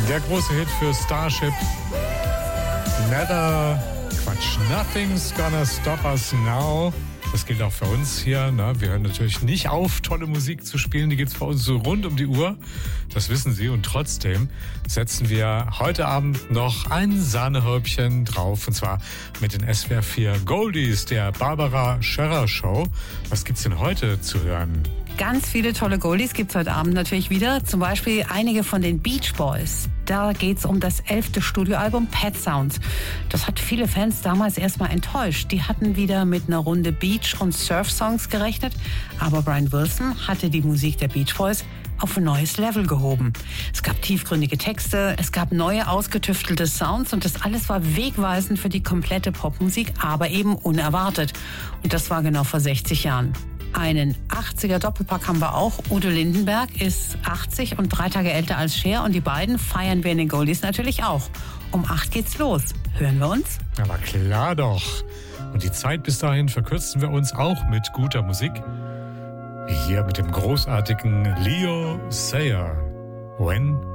Der große Hit für Starship. Nothing's gonna stop us now. Das gilt auch für uns hier. Ne? Wir hören natürlich nicht auf, tolle Musik zu spielen. Die gibt's bei uns so rund um die Uhr. Das wissen Sie. Und trotzdem setzen wir heute Abend noch ein Sahnehäubchen drauf. Und zwar mit den SWR 4 Goldies der Barbara Schörrer Show. Was gibt's denn heute zu hören? Ganz viele tolle Goldies gibt's heute Abend natürlich wieder. Zum Beispiel einige von den Beach Boys. Da geht's um das 11. Studioalbum Pet Sounds. Das hat viele Fans damals erstmal enttäuscht. Die hatten wieder mit einer Runde Beach- und Surf-Songs gerechnet. Aber Brian Wilson hatte die Musik der Beach Boys auf ein neues Level gehoben. Es gab tiefgründige Texte, es gab neue ausgetüftelte Sounds und das alles war wegweisend für die komplette Popmusik, aber eben unerwartet. Und das war genau vor 60 Jahren. Einen 80er Doppelpack haben wir auch. Udo Lindenberg ist 80 und 3 Tage älter als Cher und die beiden feiern wir in den Goldies natürlich auch. Um 8 geht's los. Hören wir uns? Aber klar doch. Und die Zeit bis dahin verkürzen wir uns auch mit guter Musik. Wie hier mit dem großartigen Leo Sayer. When